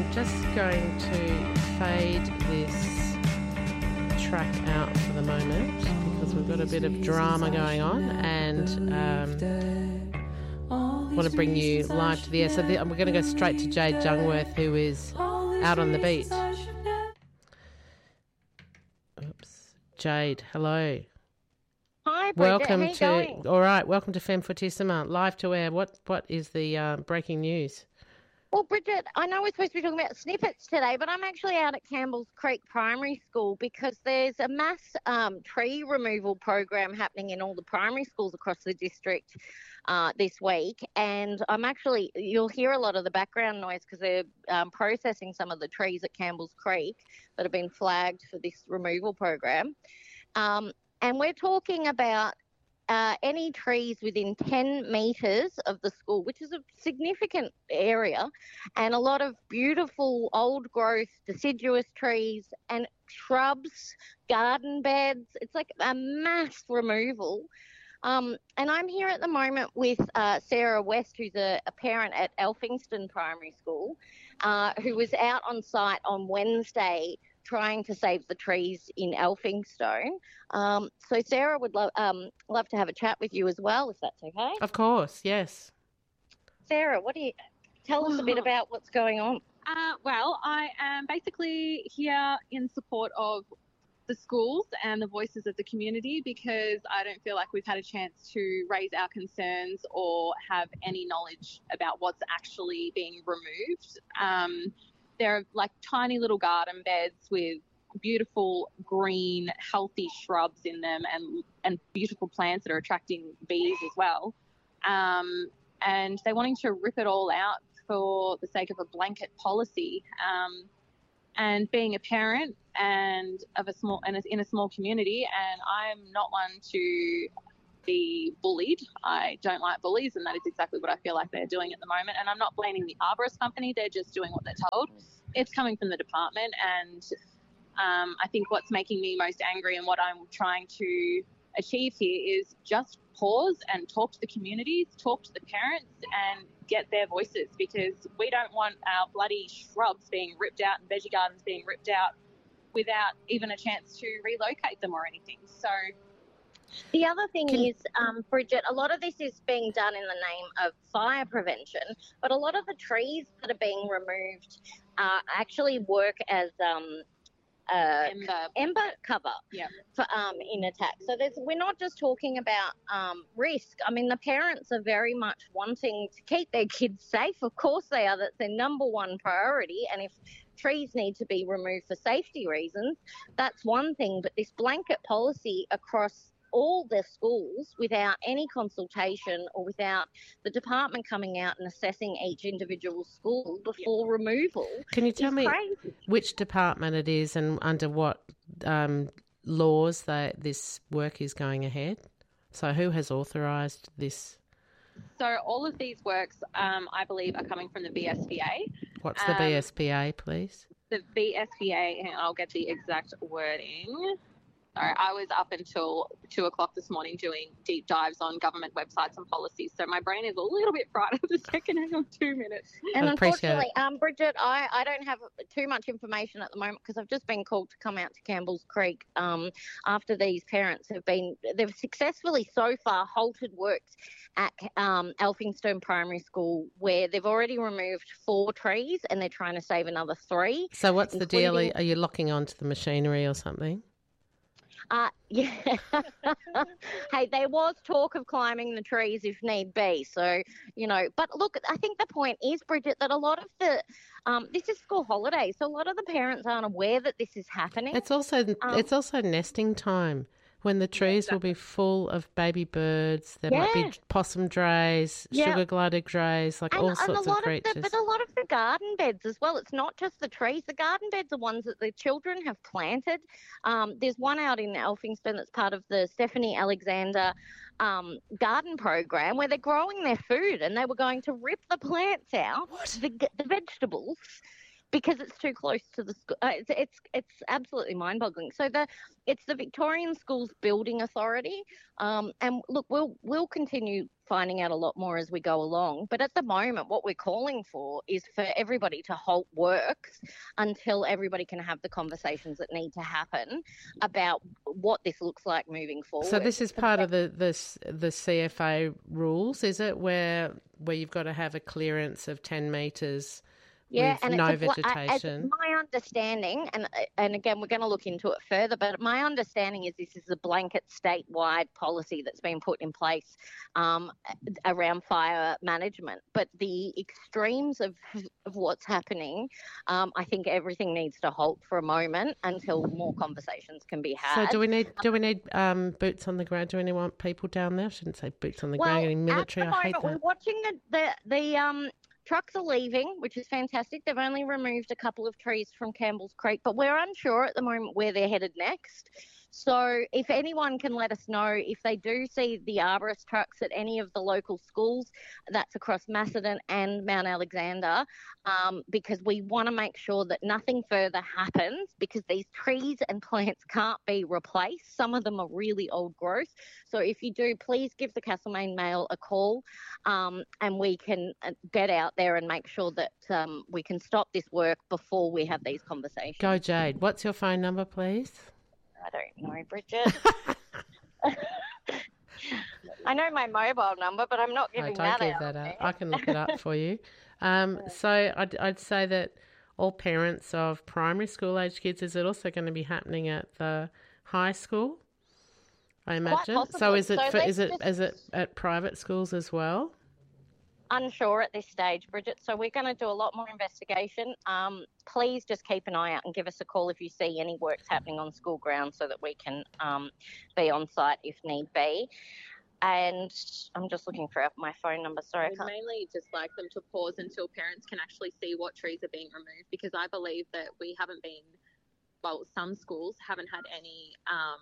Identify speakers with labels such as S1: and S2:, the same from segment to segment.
S1: just going to fade this track out for the moment because we've got a bit of drama going on, and want to bring you live to the air. So we're going to go straight to Jade Jungwirth, who is out on the beach. Oops. Jade, hello.
S2: Hi, Bridget.
S1: Welcome
S2: How you going?
S1: all right. Welcome to Femme Fortissima, live to air. What is the breaking news?
S2: Well, Bridget, I know we're supposed to be talking about snippets today, but I'm actually out at Campbell's Creek Primary School because there's a mass tree removal program happening in all the primary schools across the district this week. And you'll hear a lot of the background noise because they're processing some of the trees at Campbell's Creek that have been flagged for this removal program. And we're talking about any trees within 10 metres of the school, which is a significant area, and a lot of beautiful old growth deciduous trees and shrubs, garden beds. It's like a mass removal. And I'm here at the moment with Sarah West, who's a parent at Elphingston Primary School, who was out on site on Wednesday trying to save the trees in Elphinstone. So Sarah would love to have a chat with you as well, if that's okay.
S1: Of course, yes.
S2: Sarah, tell us a bit about what's going on?
S3: Well, I am basically here in support of the schools and the voices of the community because I don't feel like we've had a chance to raise our concerns or have any knowledge about what's actually being removed. There are like tiny little garden beds with beautiful green, healthy shrubs in them and beautiful plants that are attracting bees as well. And they're wanting to rip it all out for the sake of a blanket policy. And being a parent and in a small community, and I'm not one to be bullied. I don't like bullies, and that is exactly what I feel like they're doing at the moment. And I'm not blaming the arborist company. They're just doing what they're told. It's coming from the department, and I think what's making me most angry and what I'm trying to achieve here is just pause and talk to the communities, talk to the parents and get their voices, because we don't want our bloody shrubs being ripped out and veggie gardens being ripped out without even a chance to relocate them or anything. So
S2: the other thing is, Bridget, a lot of this is being done in the name of fire prevention, but a lot of the trees that are being removed actually work as ember cover for in attack. So we're not just talking about risk. I mean, the parents are very much wanting to keep their kids safe. Of course they are. That's their number one priority. And if trees need to be removed for safety reasons, that's one thing. But this blanket policy across all their schools without any consultation or without the department coming out and assessing each individual school before removal.
S1: Can you tell me which department it is and under what laws this work is going ahead? So who has authorised this?
S3: So all of these works, I believe, are coming from the BSPA.
S1: What's the BSPA, please?
S3: The BSPA, and I'll get the exact wording. Sorry, I was up until 2 o'clock this morning doing deep dives on government websites and policies, so my brain is a little bit fried at the second. Hang on 2 minutes.
S2: And unfortunately, Bridget, I don't have too much information at the moment because I've just been called to come out to Campbell's Creek after these parents they've successfully so far halted works at Elphinstone Primary School, where they've already removed 4 trees and they're trying to save another 3.
S1: So what's the deal? Are you locking onto the machinery or something?
S2: Yeah. Hey, there was talk of climbing the trees if need be. So, but look, I think the point is, Bridget, that a lot of this is school holidays, so a lot of the parents aren't aware that this is happening.
S1: It's also nesting time, when the trees will be full of baby birds. There might be possum drays, sugar glider drays, all sorts of creatures.
S2: But a lot of the garden beds as well. It's not just the trees. The garden beds are ones that the children have planted. There's one out in Elphinstone that's part of the Stephanie Alexander garden program where they're growing their food, and they were going to rip the plants out, the vegetables, because it's too close to the school. It's absolutely mind-boggling. So it's the Victorian Schools Building Authority, and look, we'll continue finding out a lot more as we go along. But at the moment, what we're calling for is for everybody to halt works until everybody can have the conversations that need to happen about what this looks like moving forward.
S1: So this is part of the CFA rules, is it, where you've got to have a clearance of 10 metres?
S2: Yeah,
S1: with
S2: and
S1: no vegetation.
S2: My understanding, and again, we're going to look into it further, but my understanding is this is a blanket statewide policy that's been put in place around fire management. But the extremes of what's happening, I think everything needs to halt for a moment until more conversations can be had.
S1: So do we need boots on the ground? Do we want people down there? I shouldn't say boots on the ground, getting military.
S2: At the moment,
S1: I hate that.
S2: we're watching the trucks are leaving, which is fantastic. They've only removed a couple of trees from Campbell's Creek, but we're unsure at the moment where they're headed next. So if anyone can let us know if they do see the arborist trucks at any of the local schools, that's across Macedon and Mount Alexander, because we want to make sure that nothing further happens, because these trees and plants can't be replaced. Some of them are really old growth. So if you do, please give the Castlemaine Mail a call, and we can get out there and make sure that we can stop this work before we have these conversations.
S1: Go, Jade. What's your phone number, please?
S2: I don't know, Bridget. I know my mobile number, but I'm not giving that out.
S1: Don't give that out. I can look it up for you. So I'd say that all parents of primary school age kids, is it also going to be happening at the high school? I imagine. So is it at private schools as well?
S2: Unsure at this stage, Bridget. So we're going to do a lot more investigation. Please just keep an eye out and give us a call if you see any works happening on school grounds so that we can be on site if need be. And I'm just looking for my phone number. Sorry,
S3: I would mainly just like them to pause until parents can actually see what trees are being removed, because I believe that we haven't been, well, some schools haven't had any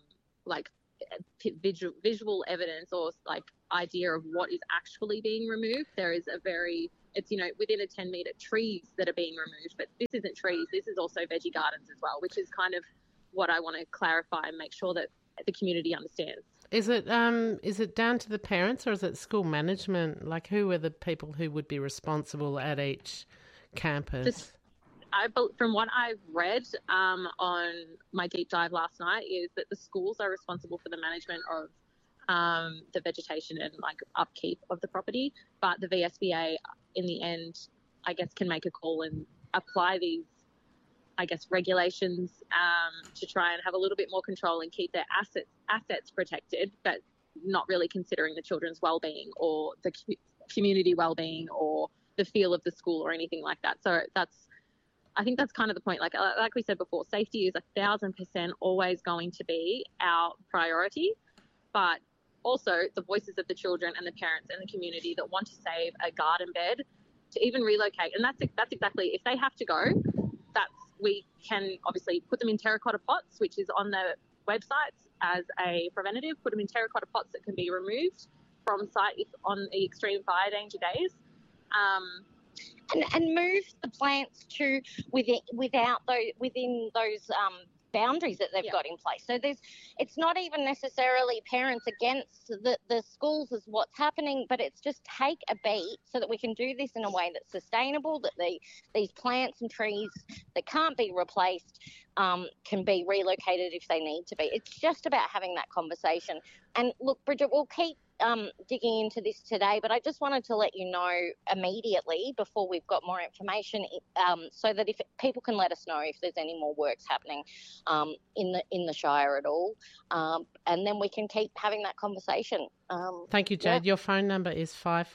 S3: visual evidence or like idea of what is actually being removed. There is it's within a 10-metre trees that are being removed, but this isn't trees, this is also veggie gardens as well, which is kind of what I want to clarify and make sure that the community understands. Is it
S1: down to the parents, or is it school management? Like, who are the people who would be responsible at each campus?
S3: From what I've read on my deep dive last night, is that the schools are responsible for the management of the vegetation and like upkeep of the property, but the VSBA in the end, I guess, can make a call and apply these, I guess, regulations to try and have a little bit more control and keep their assets protected, but not really considering the children's well-being or the community well-being or the feel of the school or anything like that. So I think that's kind of the point. Like we said before, safety is 1,000% always going to be our priority, but also the voices of the children and the parents and the community that want to save a garden bed to even relocate. And that's exactly, if they have to go, we can obviously put them in terracotta pots, which is on the websites as a preventative, put them in terracotta pots that can be removed from site if on the extreme fire danger days.
S2: And move the plants to within those boundaries that they've got in place. So it's not even necessarily parents against the schools as what's happening, but it's just take a beat so that we can do this in a way that's sustainable, that these plants and trees that can't be replaced can be relocated if they need to be. It's just about having that conversation. And look, Bridget, we'll keep digging into this today, but I just wanted to let you know immediately before we've got more information, so that if people can let us know if there's any more works happening in the Shire at all, and then we can keep having that conversation.
S1: Thank you, Jade. Your phone number is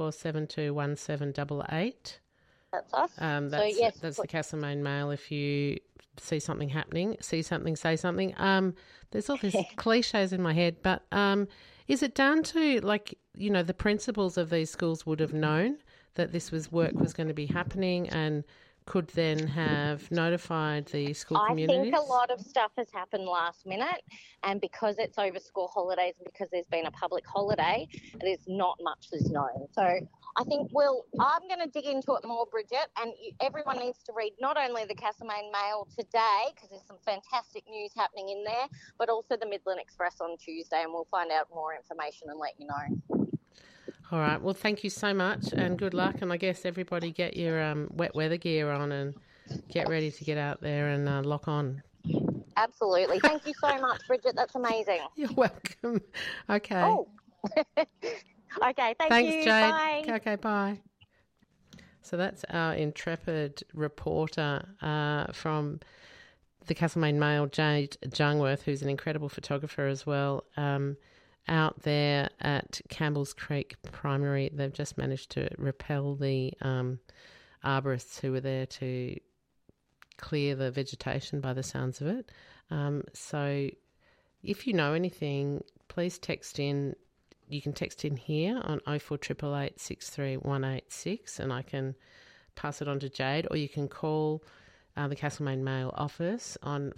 S1: 54721788.
S2: That's us.
S1: That's the Castlemaine Mail. If you see something happening, see something, say something. There's all these cliches in my head, but is it down to, the principals of these schools would have known that this work was going to be happening and could then have notified the school communities?
S2: I think a lot of stuff has happened last minute, and because it's over school holidays and because there's been a public holiday, there's not much that's known. So I think I'm going to dig into it more, Bridget, and everyone needs to read not only the Castlemaine Mail today, because there's some fantastic news happening in there, but also the Midland Express on Tuesday, and we'll find out more information and let you know.
S1: All right. Well, thank you so much and good luck. And I guess everybody get your wet weather gear on and get ready to get out there and lock on.
S2: Absolutely. Thank you so much, Bridget. That's amazing.
S1: You're welcome. Okay.
S2: Oh. Okay.
S1: Thanks,
S2: you.
S1: Jade.
S2: Bye.
S1: Okay, bye. So that's our intrepid reporter from the Castlemaine Mail, Jade Jungworth, who's an incredible photographer as well, out there at Campbell's Creek Primary. They've just managed to repel the arborists who were there to clear the vegetation by the sounds of it. So if you know anything, please text in. You can text in here on 0488 63186 and I can pass it on to Jade, or you can call the Castlemaine Mail office on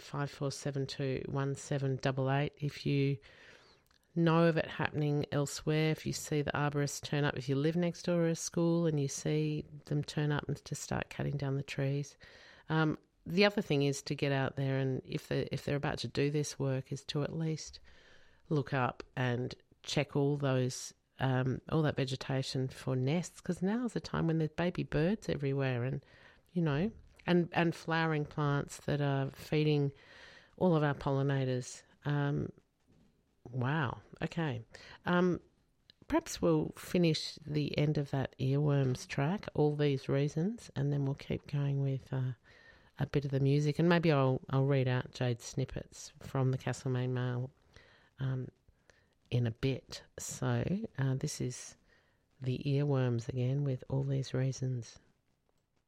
S1: 54721788 if you know of it happening elsewhere, if you see the arborists turn up, if you live next door to a school and you see them turn up and to start cutting down the trees. The other thing is to get out there, and if they're about to do this work, is to at least look up and check all that vegetation for nests, because now is the time when there's baby birds everywhere, and and flowering plants that are feeding all of our pollinators. Wow. Okay. Perhaps we'll finish the end of that earworms track, All These Reasons, and then we'll keep going with a bit of the music, and maybe I'll read out Jade's snippets from the Castlemaine Mail in a bit. So this is the earworms again with All These Reasons.